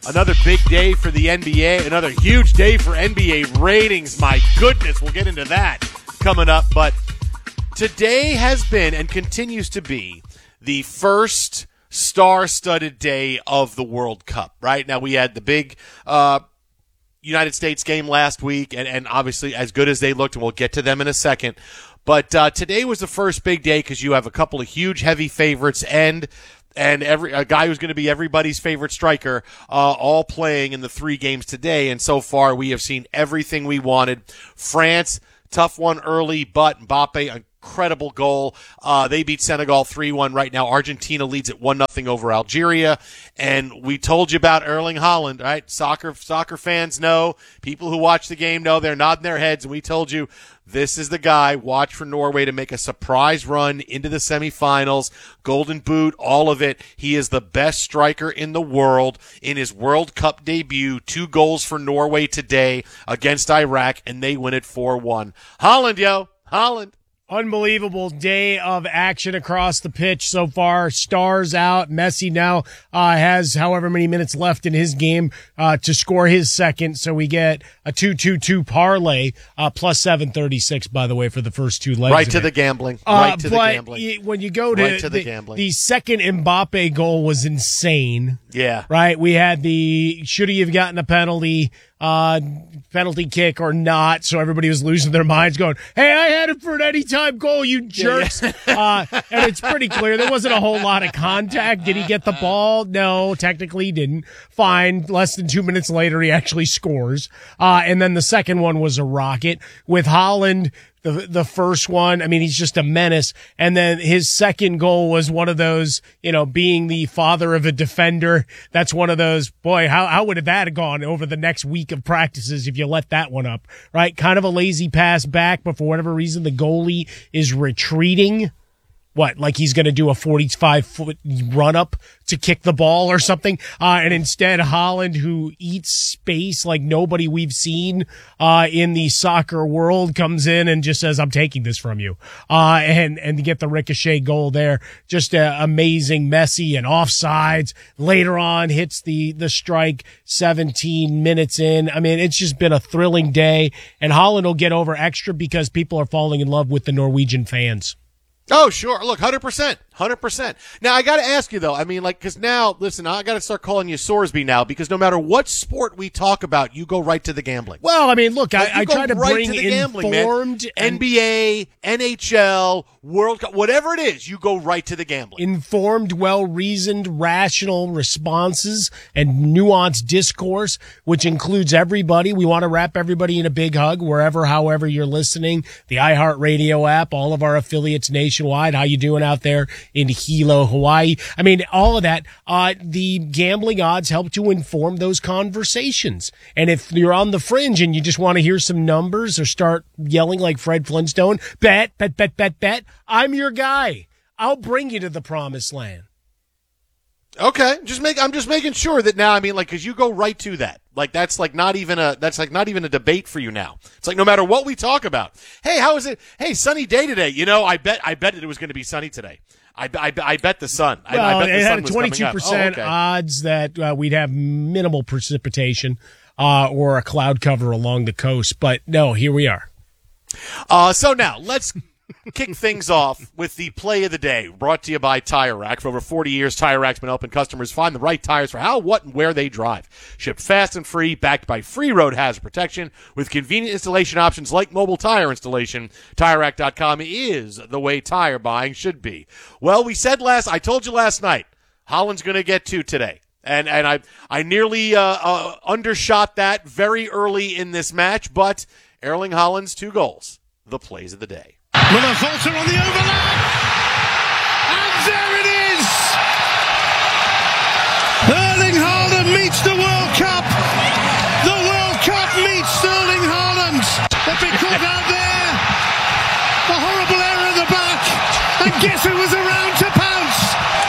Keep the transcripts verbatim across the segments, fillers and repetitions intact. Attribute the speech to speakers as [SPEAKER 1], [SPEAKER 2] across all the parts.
[SPEAKER 1] Another big day for the N B A. Another huge day for N B A ratings. My goodness, we'll get into that coming up. But today has been and continues to be the first star-studded day of the World Cup, right? Now, we had the big uh, United States game last week, and, and obviously as good as they looked, and we'll get to them in a second. But uh, today was the first big day because you have a couple of huge, heavy favorites and and every a guy who's going to be everybody's favorite striker uh, all playing in the three games today. And so far, we have seen everything we wanted. France, tough one early, but Mbappe, incredible goal. Uh, they beat Senegal three one right now. Argentina leads at one nothing over Algeria. And we told you about Erling Haaland, right? Soccer soccer fans know. People who watch the game know. They're nodding their heads. And we told you this is the guy. Watch for Norway to make a surprise run into the semifinals. Golden Boot, all of it. He is the best striker in the world in his World Cup debut. Two goals for Norway today against Iraq, and they win it four one. Haaland, yo. Haaland.
[SPEAKER 2] Unbelievable day of action across the pitch so far. Stars out. Messi now uh, has however many minutes left in his game uh, to score his second. So we get a two two two parlay, uh, plus seven thirty-six, by the way, for the first two legs.
[SPEAKER 1] Right to
[SPEAKER 2] it.
[SPEAKER 1] the gambling.
[SPEAKER 2] Uh,
[SPEAKER 1] right to
[SPEAKER 2] but
[SPEAKER 1] the gambling.
[SPEAKER 2] Y- when you go to,
[SPEAKER 1] right to the,
[SPEAKER 2] the
[SPEAKER 1] gambling.
[SPEAKER 2] The second Mbappe goal was insane.
[SPEAKER 1] Yeah.
[SPEAKER 2] Right? We had the, should he have gotten a penalty? Uh, penalty kick or not. So everybody was losing their minds going, hey, I had it for an anytime goal, you jerks. Yeah, yeah. uh, and it's pretty clear there wasn't a whole lot of contact. Did he get the ball? No, technically he didn't. Fine. Less than two minutes later, he actually scores. Uh, and then the second one was a rocket with Haaland. The the first one, I mean, he's just a menace. And then his second goal was one of those, you know, being the father of a defender. That's one of those, boy, how, how would that have gone over the next week of practices if you let that one up, right? Kind of a lazy pass back, but for whatever reason, the goalie is retreating. What, like he's going to do a forty-five foot run up to kick the ball or something? Uh, and instead, Haaland, who eats space like nobody we've seen uh, in the soccer world, comes in and just says, I'm taking this from you. Uh, and, and to get the ricochet goal there, just uh, amazing. Messi and offsides. Later on, hits the, the strike seventeen minutes in. I mean, it's just been a thrilling day. And Haaland will get over extra because people are falling in love with the Norwegian fans.
[SPEAKER 1] Oh, sure. Look, one hundred percent. one hundred percent. Now, I got to ask you, though. I mean, like, because now, listen, I got to start calling you Sorsby now because no matter what sport we talk about, you go right to the gambling.
[SPEAKER 2] Well, I mean, look,
[SPEAKER 1] like,
[SPEAKER 2] I, I try to
[SPEAKER 1] right
[SPEAKER 2] bring
[SPEAKER 1] to the gambling,
[SPEAKER 2] informed
[SPEAKER 1] man. N B A, N H L, World Cup, whatever it is, you go right to the gambling.
[SPEAKER 2] Informed, well-reasoned, rational responses and nuanced discourse, which includes everybody. We want to wrap everybody in a big hug wherever, however you're listening. The iHeartRadio app, all of our affiliates nationwide. How you doing out there in Hilo, Hawaii? I mean, all of that. Uh, the gambling odds help to inform those conversations. And if you're on the fringe and you just want to hear some numbers or start yelling like Fred Flintstone, bet, bet, bet, bet, bet, I'm your guy. I'll bring you to the promised land.
[SPEAKER 1] Okay, just make. I'm just making sure that now. I mean, like, because you go right to that. Like, that's like not even a. That's like not even a debate for you now. It's like no matter what we talk about. Hey, how is it? Hey, sunny day today. You know, I bet. I bet it was going to be sunny today. I, I, I bet the sun.
[SPEAKER 2] Well,
[SPEAKER 1] I, I bet
[SPEAKER 2] it
[SPEAKER 1] the sun
[SPEAKER 2] had
[SPEAKER 1] was
[SPEAKER 2] twenty-two percent
[SPEAKER 1] oh, okay.
[SPEAKER 2] odds that uh, we'd have minimal precipitation uh, or a cloud cover along the coast. But no, here we are.
[SPEAKER 1] Uh, so now let's kick things off with the play of the day, brought to you by Tire Rack. For over forty years, Tire Rack's been helping customers find the right tires for how, what, and where they drive. Shipped fast and free, backed by free road hazard protection, with convenient installation options like mobile tire installation. Tire Rack dot com is the way tire buying should be. Well, we said last, I told you last night, Haaland's going to get two today. And and I I nearly uh, uh, undershot that very early in this match, but Erling Haaland's two goals, the plays of the day.
[SPEAKER 3] Muller Volter on the overlap, and there it is! Erling Haaland meets the World Cup. The World Cup meets Erling Haaland. They've been caught out there. A horrible error at the back, and guess who was around to pounce?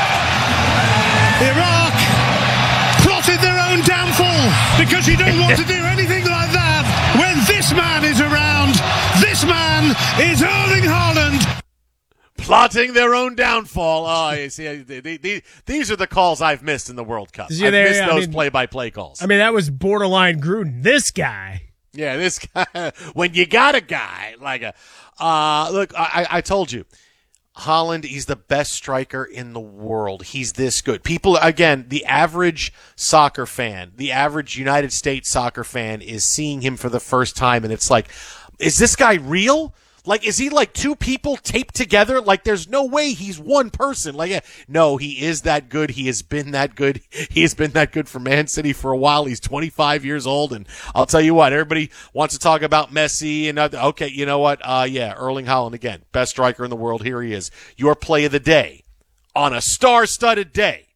[SPEAKER 3] Iraq plotted their own downfall because you don't want to do anything like that when this man is around. This man is Erling Haaland.
[SPEAKER 1] plotting their own downfall. Oh, you see, they, they, they, these are the calls I've missed in the World Cup.
[SPEAKER 2] See,
[SPEAKER 1] I've
[SPEAKER 2] there,
[SPEAKER 1] missed
[SPEAKER 2] I
[SPEAKER 1] those
[SPEAKER 2] mean-
[SPEAKER 1] play-by-play calls.
[SPEAKER 2] I mean, that was borderline Gruden. This guy.
[SPEAKER 1] Yeah, this guy, when you got a guy like a, uh, look, I, I told you, Haaland, he's the best striker in the world. He's this good. People, again, the average soccer fan, the average United States soccer fan is seeing him for the first time, and it's like, is this guy real? Like, is he like two people taped together? Like, there's no way he's one person. Like, uh, no, he is that good. He has been that good. He has been that good for Man City for a while. He's twenty-five years old. And I'll tell you what, everybody wants to talk about Messi and other, okay, you know what? Uh, yeah, Erling Haaland again, best striker in the world. Here he is. Your play of the day on a star-studded day